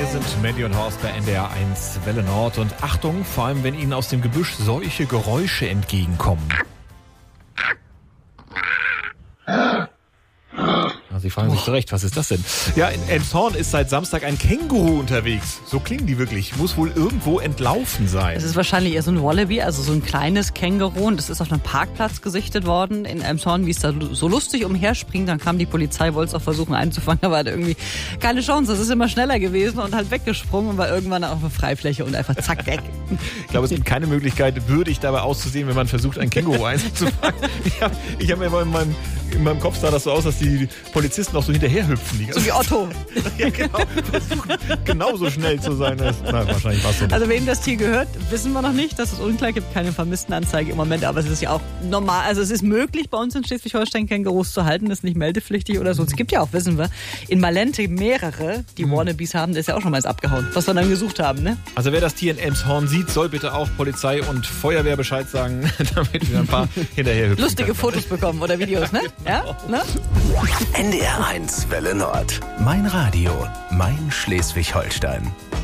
sind Mandy und Horst bei NDR 1 Welle Nord. Und Achtung, vor allem wenn Ihnen aus dem Gebüsch solche Geräusche entgegenkommen. Sie fragen sich zurecht, was ist das denn? Ja, in Elmshorn ist seit Samstag ein Känguru unterwegs. So klingen die wirklich. Muss wohl irgendwo entlaufen sein. Es ist wahrscheinlich eher so ein Wallaby, also so ein kleines Känguru. Und das ist auf einem Parkplatz gesichtet worden in Elmshorn, wie es da so lustig umherspringt. Dann kam die Polizei, wollte es auch versuchen einzufangen, aber hatte irgendwie keine Chance. Es ist immer schneller gewesen und halt weggesprungen und war irgendwann auf einer Freifläche und einfach zack, weg. Ich glaube, es gibt keine Möglichkeit, würdig dabei auszusehen, wenn man versucht, ein Känguru einzufangen. Ich habe mir in meinem Kopf sah das so aus, dass die Polizisten auch so hinterherhüpfen. So wie Otto. Ja, genau. Versuchen genauso schnell zu sein. Wahrscheinlich war es so. Also wem das Tier gehört, wissen wir noch nicht. Das ist unklar, gibt keine Vermisstenanzeige im Moment. Aber es ist ja auch normal. Also es ist möglich, bei uns in Schleswig-Holstein Kängurus zu halten. Das ist nicht meldepflichtig oder so. Es gibt ja auch, wissen wir, in Malente mehrere, die Wannabes haben. Der ist ja auch schon mal abgehauen, was wir dann gesucht haben, ne? Also wer das Tier in Elmshorn sieht, soll bitte auch Polizei und Feuerwehr Bescheid sagen, damit wir ein paar hinterherhüpfen. Lustige Fotos bekommen oder Videos, ne? Ja? Ne? NDR 1 Welle Nord. Mein Radio, mein Schleswig-Holstein.